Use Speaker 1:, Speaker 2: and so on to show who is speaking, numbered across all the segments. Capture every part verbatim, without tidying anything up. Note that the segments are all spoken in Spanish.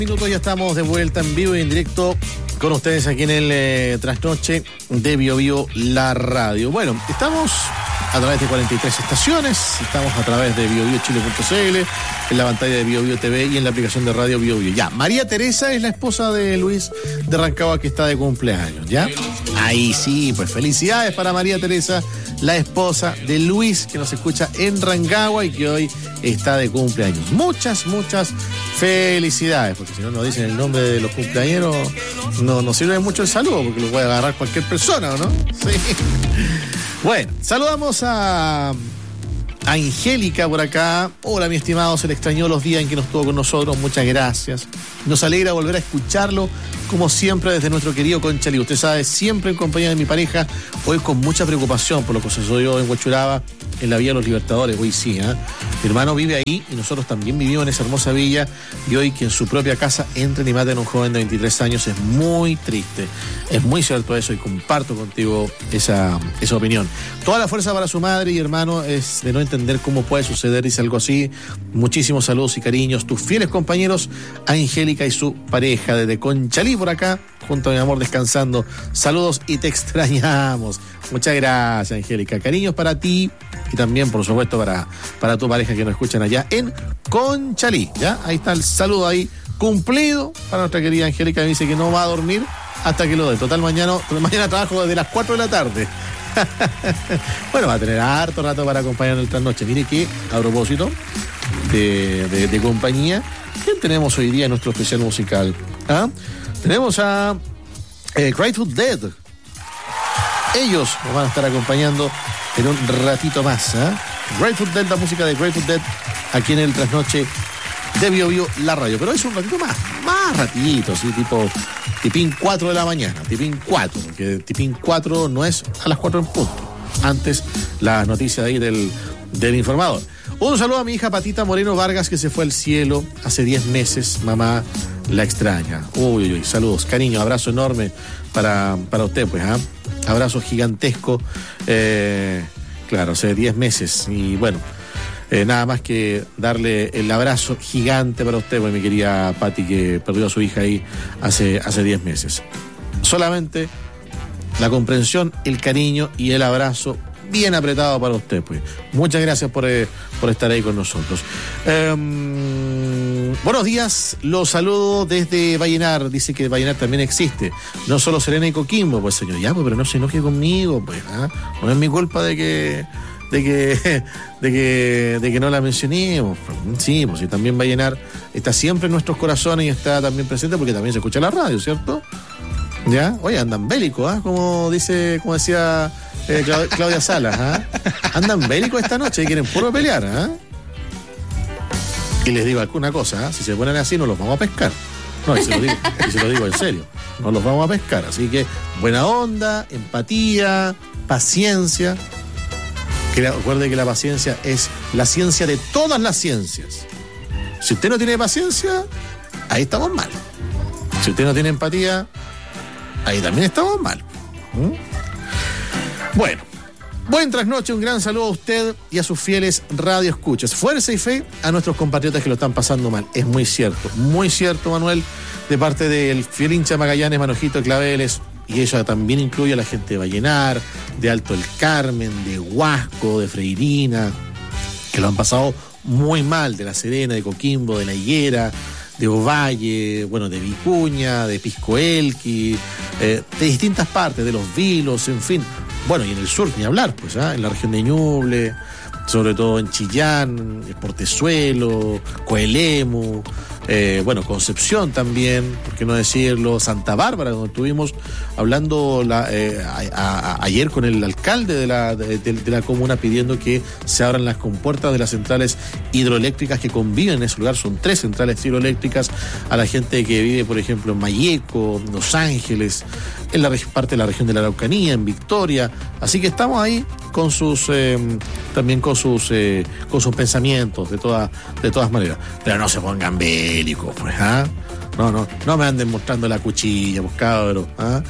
Speaker 1: Minutos, ya estamos de vuelta en vivo y en directo con ustedes aquí en el eh, Trasnoche de Bio Bio, la radio. Bueno, estamos a través de cuarenta y tres estaciones, estamos a través de bio bio chile punto c l, en la pantalla de Bio Bio T V y en la aplicación de radio Bio Bio. Ya, María Teresa es la esposa de Luis de Rancagua, que está de cumpleaños, ¿ya? Ahí sí, pues felicidades para María Teresa, la esposa de Luis, que nos escucha en Rancagua y que hoy está de cumpleaños. Muchas, muchas felicidades, porque si no nos dicen el nombre de los cumpleañeros, no nos sirve mucho el saludo, porque lo puede agarrar cualquier persona, ¿o no? Sí. Bueno, saludamos a Angélica por acá. Hola, mi estimado, se le extrañó los días en que no estuvo con nosotros, muchas gracias. Nos alegra volver a escucharlo, como siempre, desde nuestro querido Conchalí. Usted sabe, siempre en compañía de mi pareja, hoy con mucha preocupación por lo que sucedió en Huachuraba, en la Villa de los Libertadores. Hoy sí, ¿eh? Mi hermano vive ahí y nosotros también vivimos en esa hermosa villa, y hoy que en su propia casa entren y maten a un joven de veintitrés años es muy triste. Es muy cierto eso y comparto contigo esa, esa opinión. Toda la fuerza para su madre y hermano, es de no entender cómo puede suceder, dice algo así. Muchísimos saludos y cariños, tus fieles compañeros Angélica y su pareja desde Conchalí por acá, junto a mi amor descansando. Saludos y te extrañamos. Muchas gracias, Angélica. Cariños para ti y también, por supuesto, para, para tu pareja que nos escuchan allá en Conchalí, ¿ya? Ahí está el saludo ahí cumplido para nuestra querida Angélica, que dice que no va a dormir hasta que lo dé. Total, mañana, mañana trabajo desde las cuatro de la tarde. Bueno, va a tener harto rato para acompañarnos en el trasnoche. Mire que, a propósito de, de, de compañía, ¿quién tenemos hoy día en nuestro especial musical? ¿Ah? Tenemos a eh, Grateful Dead. Ellos nos van a estar acompañando en un ratito más. ¿eh? Grateful Dead, la música de Grateful Dead, aquí en el Trasnoche de Bio Bio, la radio. Pero es un ratito más, más ratito, ¿sí? Tipo tipín cuatro de la mañana, tipín cuatro, porque tipín cuatro no es a las cuatro en punto. Antes, la noticia ahí del, del informador. Un saludo a mi hija Patita Moreno Vargas, que se fue al cielo hace diez meses. Mamá la extraña. Uy, uy, uy, saludos, cariño, abrazo enorme para, para usted, pues, ¿ah? ¿eh? Abrazo gigantesco. Eh, claro, hace diez meses. Y bueno, eh, nada más que darle el abrazo gigante para usted, pues, mi querida Pati, que perdió a su hija ahí hace, hace diez meses. Solamente la comprensión, el cariño y el abrazo bien apretado para usted, pues. Muchas gracias por, eh, por estar ahí con nosotros. Um, buenos días, los saludo desde Vallenar. Dice que Vallenar también existe, no solo Serena y Coquimbo. Pues, señor, ya, pues, pero no se enoje conmigo, pues, ¿ah? No es mi culpa de que de que de que de que no la mencionemos. Sí, pues, y también Vallenar está siempre en nuestros corazones y está también presente porque también se escucha la radio, ¿cierto? ¿Ya? Oye, andan bélicos, ¿ah? ¿eh? Como dice, como decía eh, Cla- Claudia Salas, ¿ah? ¿eh? Andan bélicos esta noche y quieren puro pelear, ¿ah? ¿eh? Y les digo alguna cosa, ¿eh? Si se ponen así, no los vamos a pescar. No, y se lo digo, y se lo digo en serio, no los vamos a pescar. Así que buena onda, empatía, paciencia. Que recuerde que la paciencia es la ciencia de todas las ciencias. Si usted no tiene paciencia, ahí estamos mal. Si usted no tiene empatía, ahí también estamos mal. ¿Mm? Bueno, buen trasnoche, un gran saludo a usted y a sus fieles radioescuchas. Fuerza y fe a nuestros compatriotas que lo están pasando mal. Es muy cierto, muy cierto, Manuel, de parte del fiel hincha Magallanes, Manojito Claveles, y ella también incluye a la gente de Vallenar, de Alto el Carmen, de Huasco, de Freirina, que lo han pasado muy mal, de La Serena, de Coquimbo, de La Higuera, de Ovalle, bueno, de Vicuña, de Piscoelqui, eh, de distintas partes, de Los Vilos, en fin. Bueno, y en el sur, ni hablar, pues, ¿ah? En la región de Ñuble, sobre todo en Chillán, Portezuelo, Coelemu, eh, bueno, Concepción también, por qué no decirlo, Santa Bárbara, donde estuvimos hablando la, eh, a, a, ayer con el alcalde de la, de, de, de la comuna pidiendo que se abran las compuertas de las centrales hidroeléctricas que conviven en ese lugar. Son tres centrales hidroeléctricas, a la gente que vive, por ejemplo, en Malleco, Los Ángeles, en la parte de la región de la Araucanía, en Victoria. Así que estamos ahí con sus eh, también con sus eh, con sus pensamientos de todas de todas maneras, pero no se pongan bélicos, pues, ¿ah? no, no, no me anden mostrando la cuchilla, pues cabros. ¿Ah?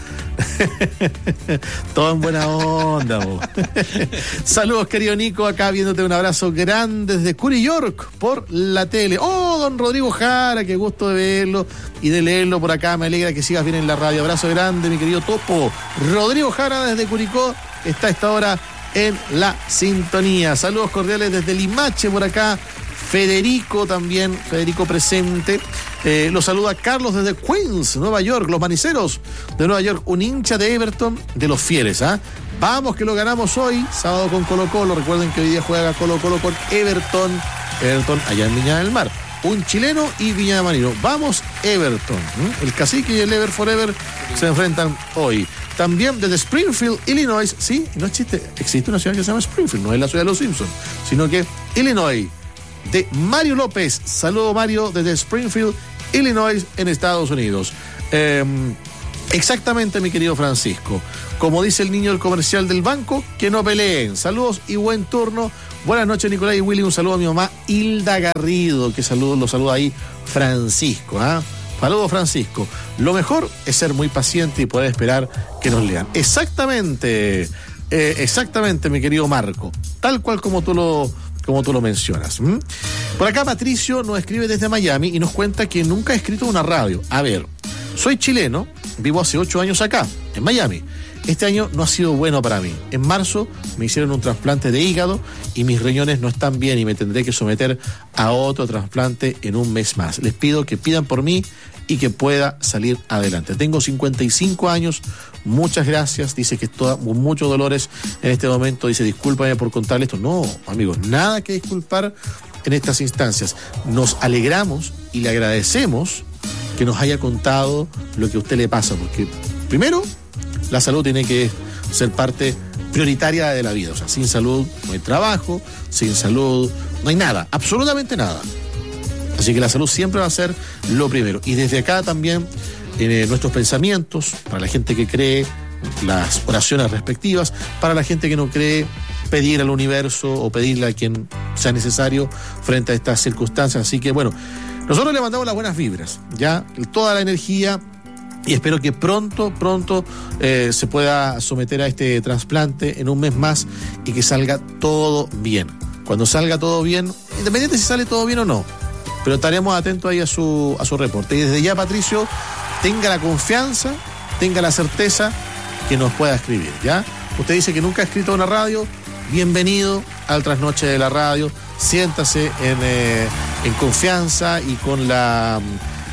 Speaker 1: Todo en buena onda, vos. Saludos, querido Nico, acá viéndote, un abrazo grande desde Curry York por la tele. Oh, don Rodrigo Jara, qué gusto de verlo y de leerlo por acá, me alegra que sigas bien en la radio. Abrazo grande, mi querido Topo. Rodrigo Jara desde Curicó está a esta hora en la sintonía. Saludos cordiales desde Limache por acá. Federico también, Federico presente. Eh, los saluda Carlos desde Queens, Nueva York, los maniceros de Nueva York, un hincha de Everton de los fieles. ¿Ah? Vamos que lo ganamos hoy, sábado con Colo Colo. Recuerden que hoy día juega Colo Colo con Everton, Everton allá en Viña del Mar. Un chileno y Viña de Marino. Vamos Everton. ¿Mm? El Cacique y el Ever Forever se enfrentan hoy. También desde Springfield, Illinois. Sí, no existe, existe una ciudad que se llama Springfield, no es la ciudad de los Simpsons, sino que Illinois. De Mario López. Saludo, Mario, desde Springfield, Illinois, en Estados Unidos. Eh, exactamente, mi querido Francisco. Como dice el niño del comercial del banco, que no peleen. Saludos y buen turno. Buenas noches, Nicolás y Willy. Un saludo a mi mamá, Hilda Garrido, que saludo, lo saluda ahí Francisco. ¿Ah? Saludos, Francisco. Lo mejor es ser muy paciente y poder esperar que nos lean. Exactamente, eh, exactamente, mi querido Marco. Tal cual como tú lo... como tú lo mencionas. ¿Mm? Por acá Patricio nos escribe desde Miami y nos cuenta que nunca ha escrito una radio. A ver, soy chileno, vivo hace ocho años acá, en Miami. Este año no ha sido bueno para mí. En marzo me hicieron un trasplante de hígado y mis riñones no están bien y me tendré que someter a otro trasplante en un mes más. Les pido que pidan por mí y que pueda salir adelante. Tengo cincuenta y cinco años, muchas gracias. Dice que está con muchos dolores en este momento. Dice, discúlpame por contarle esto. No, amigos, nada que disculpar en estas instancias. Nos alegramos y le agradecemos que nos haya contado lo que a usted le pasa, porque primero, la salud tiene que ser parte prioritaria de la vida. O sea, sin salud no hay trabajo, sin salud no hay nada, absolutamente nada. Así que la salud siempre va a ser lo primero. Y desde acá también eh, nuestros pensamientos, para la gente que cree, las oraciones respectivas, para la gente que no cree, pedir al universo o pedirle a quien sea necesario frente a estas circunstancias. Así que bueno, nosotros le mandamos las buenas vibras, ya, toda la energía, y espero que pronto, pronto eh, se pueda someter a este trasplante en un mes más y que salga todo bien. Cuando salga todo bien, independiente si sale todo bien o no, pero estaremos atentos ahí a su, a su reporte. Y desde ya, Patricio, tenga la confianza, tenga la certeza que nos pueda escribir, ¿ya? Usted dice que nunca ha escrito una radio, bienvenido al Trasnoche de la Radio, siéntase en, eh, en confianza y con la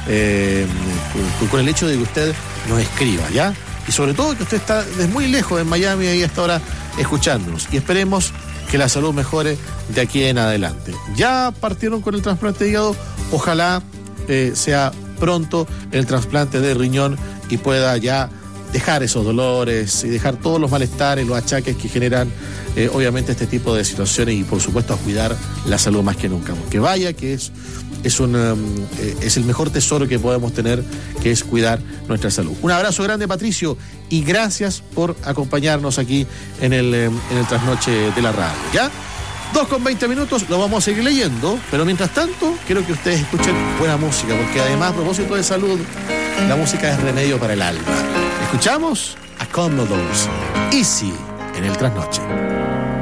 Speaker 1: eh, con, con el hecho de que usted nos escriba, ¿ya? Y sobre todo que usted está desde muy lejos en Miami ahí hasta ahora escuchándonos, y esperemos que la salud mejore de aquí en adelante. Ya partieron con el trasplante de hígado, ojalá eh, sea pronto el trasplante de riñón y pueda ya dejar esos dolores y dejar todos los malestares, los achaques que generan eh, obviamente este tipo de situaciones, y por supuesto a cuidar la salud más que nunca. Que vaya, que es, es, un, um, eh, es el mejor tesoro que podemos tener, que es cuidar nuestra salud. Un abrazo grande, Patricio, y gracias por acompañarnos aquí en el, en el Trasnoche de la Radio, ¿ya? dos con veinte minutos, lo vamos a seguir leyendo, pero mientras tanto quiero que ustedes escuchen buena música, porque además, a propósito de salud, la música es remedio para el alma. Escuchamos a Commodores, Easy, en el Trasnoche.